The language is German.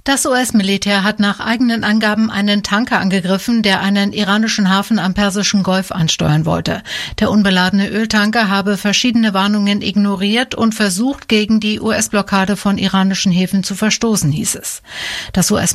Das US-Militär hat nach eigenen Angaben einen Tanker angegriffen, der einen iranischen Hafen am Persischen Golf ansteuern wollte. Der unbeladene Öltanker habe verschiedene Warnungen ignoriert und versucht, gegen die US-Blockade von iranischen Häfen zu verstoßen, hieß es. Das US